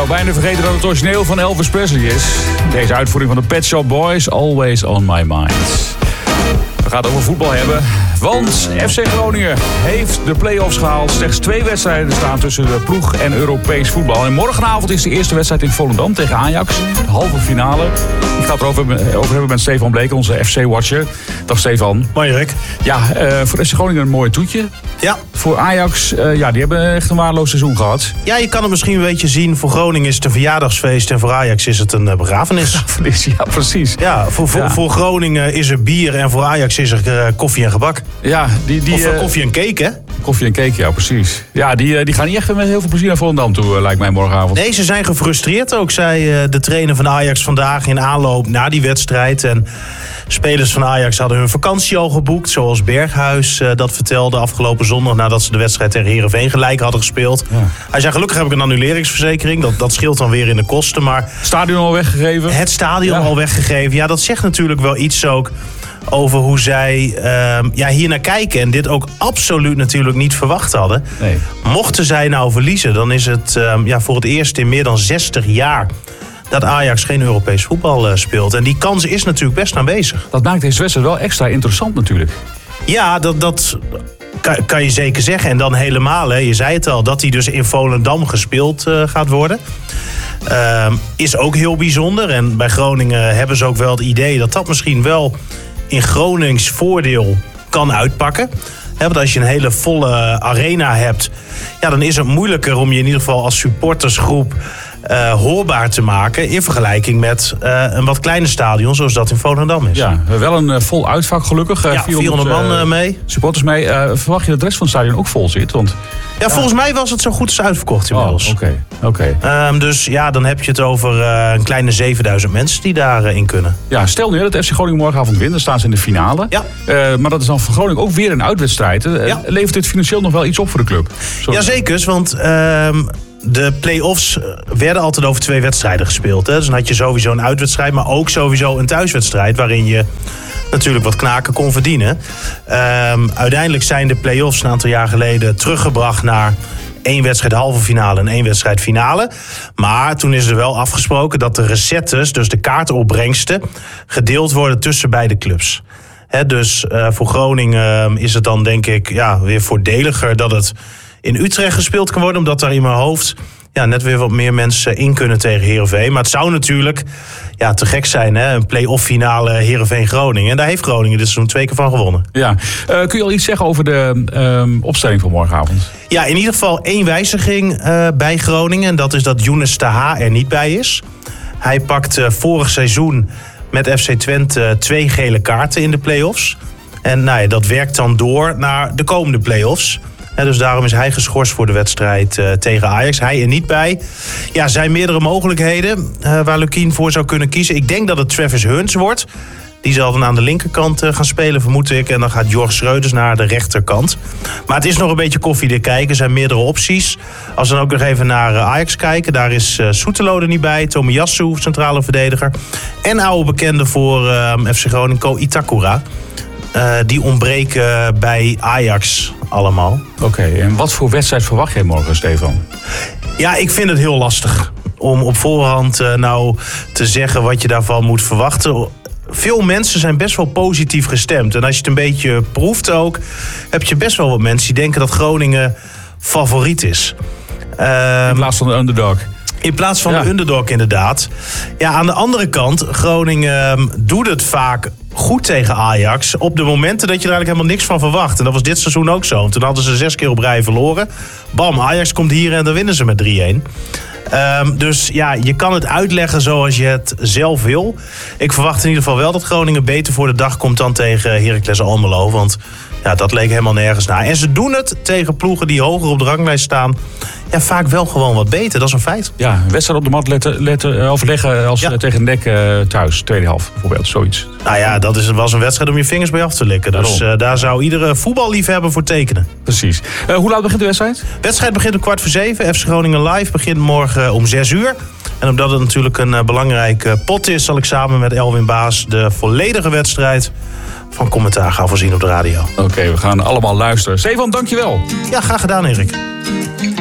zou bijna vergeten dat het origineel van Elvis Presley is. Deze uitvoering van de Pet Shop Boys, Always on My Mind. We gaan het over voetbal hebben. Want FC Groningen heeft de play-offs gehaald. Slechts 2 wedstrijden staan tussen de ploeg en Europees voetbal. En morgenavond is de eerste wedstrijd in Volendam tegen Ajax. De halve finale. Ik ga het erover hebben met Stefan Bleek, onze FC-watcher. Dag Stefan. Mooi Rick. Ja, voor FC Groningen een mooi toetje. Ja. Voor Ajax, die hebben echt een waardeloos seizoen gehad. Ja, je kan het misschien een beetje zien. Voor Groningen is het een verjaardagsfeest en voor Ajax is het een begrafenis. Ja, precies. Ja, voor Groningen is er bier en voor Ajax is er koffie en gebak. Ja, of koffie en cake, hè? Koffie en cake, ja, precies. Ja, die gaan niet echt met heel veel plezier naar Volendam toe, lijkt mij morgenavond. Nee, ze zijn gefrustreerd ook, zei de trainer van Ajax vandaag in aanloop na die wedstrijd. En spelers van Ajax hadden hun vakantie al geboekt, zoals Berghuis dat vertelde afgelopen zondag nadat ze de wedstrijd tegen Heerenveen gelijk hadden gespeeld. Ja. Hij zei, gelukkig heb ik een annuleringsverzekering. Dat scheelt dan weer in de kosten, maar... Stadion al weggegeven? Het stadion al weggegeven. Ja, dat zegt natuurlijk wel iets ook over hoe zij hier naar kijken. En dit ook absoluut natuurlijk niet verwacht hadden. Nee. Mochten zij nou verliezen, dan is het voor het eerst in meer dan 60 jaar... dat Ajax geen Europees voetbal speelt. En die kans is natuurlijk best aanwezig. Dat maakt deze wedstrijd wel extra interessant natuurlijk. Ja, dat kan je zeker zeggen. En dan helemaal, hè, je zei het al, dat hij dus in Volendam gespeeld gaat worden. Is ook heel bijzonder. En bij Groningen hebben ze ook wel het idee dat dat misschien wel in Gronings voordeel kan uitpakken. Want als je een hele volle arena hebt, ja, dan is het moeilijker om je in ieder geval als supportersgroep hoorbaar te maken in vergelijking met een wat kleiner stadion zoals dat in Volendam is. Ja, wel een vol uitvak gelukkig. Ja, 400 man mee. Supporters mee. Verwacht je dat de rest van het stadion ook vol zit? Want ja, volgens mij was het zo goed als uitverkocht inmiddels. Oké. Dus ja, dan heb je het over een kleine 7000 mensen die daarin kunnen. Ja, stel nu dat FC Groningen morgenavond wint, dan staan ze in de finale. Ja. Maar dat is dan voor Groningen ook weer een uitwedstrijd. Levert dit financieel nog wel iets op voor de club? Jazeker, want de play-offs werden altijd over 2 wedstrijden gespeeld. Hè? Dus dan had je sowieso een uitwedstrijd, maar ook sowieso een thuiswedstrijd waarin je natuurlijk wat knaken kon verdienen. Uiteindelijk zijn de play-offs een aantal jaar geleden teruggebracht naar 1 wedstrijd halve finale en 1 wedstrijd finale. Maar toen is er wel afgesproken dat de recettes, dus de kaartopbrengsten, gedeeld worden tussen beide clubs. Dus voor Groningen is het dan denk ik weer voordeliger dat het in Utrecht gespeeld kan worden, omdat daar in mijn hoofd net weer wat meer mensen in kunnen tegen Heerenveen. Maar het zou natuurlijk te gek zijn, hè? Een play-off finale Heerenveen-Groningen. En daar heeft Groningen dit seizoen 2 keer van gewonnen. Ja. Kun je al iets zeggen over de opstelling van morgenavond? Ja, in ieder geval 1 wijziging bij Groningen. En dat is dat Younes Taha er niet bij is. Hij pakt vorig seizoen met FC Twente 2 gele kaarten in de play-offs. En dat werkt dan door naar de komende play-offs. Dus daarom is hij geschorst voor de wedstrijd tegen Ajax. Hij er niet bij. Ja, er zijn meerdere mogelijkheden waar Lukien voor zou kunnen kiezen. Ik denk dat het Travis Hearns wordt. Die zal dan aan de linkerkant gaan spelen, vermoed ik. En dan gaat Jorg Schreuders naar de rechterkant. Maar het is nog een beetje koffiedik kijken. Er zijn meerdere opties. Als we dan ook nog even naar Ajax kijken. Daar is Soetelo er niet bij. Tomiyasu, centrale verdediger. En oude bekende voor FC Groningen, Ko Itakura. Die ontbreken bij Ajax allemaal. Oké, en wat voor wedstrijd verwacht jij morgen, Stefan? Ja, ik vind het heel lastig om op voorhand te zeggen wat je daarvan moet verwachten. Veel mensen zijn best wel positief gestemd. En als je het een beetje proeft ook, heb je best wel wat mensen die denken dat Groningen favoriet is. In plaats van de underdog. In plaats van de underdog, inderdaad. Ja, aan de andere kant, Groningen doet het vaak goed tegen Ajax op de momenten dat je er eigenlijk helemaal niks van verwacht. En dat was dit seizoen ook zo. Toen hadden ze 6 keer op rij verloren. Bam, Ajax komt hier en dan winnen ze met 3-1. Dus ja, je kan het uitleggen zoals je het zelf wil. Ik verwacht in ieder geval wel dat Groningen beter voor de dag komt dan tegen Heracles Almelo. Want ja, dat leek helemaal nergens naar. En ze doen het tegen ploegen die hoger op de ranglijst staan. Ja, vaak wel gewoon wat beter, dat is een feit. Ja, wedstrijd op de mat overleggen als tegen NEC thuis, tweede helft bijvoorbeeld, zoiets. Nou ja, dat was een wedstrijd om je vingers bij af te likken. Dus daar zou iedere voetballiefhebber voor tekenen. Precies. Hoe laat begint de wedstrijd? De wedstrijd begint om 6:15. FC Groningen Live begint morgen om 6:00. En omdat het natuurlijk een belangrijke pot is, zal ik samen met Elwin Baas de volledige wedstrijd van commentaar gaan voorzien op de radio. Oké, we gaan allemaal luisteren. Stefan, dankjewel. Ja, graag gedaan, Erik.